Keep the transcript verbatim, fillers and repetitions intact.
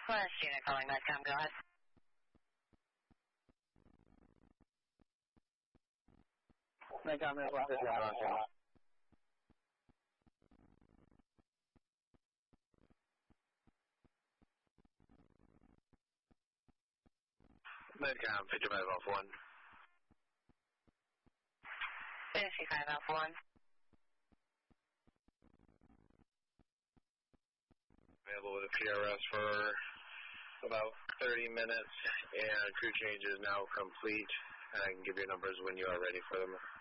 Northwest unit calling Medcom, go ahead. Medcom Northwest is out. Medcom fifty-five Alpha one. fifty-five Alpha one. Available with a P R S for about thirty minutes, and crew change is now complete. I can give you numbers when you are ready for them.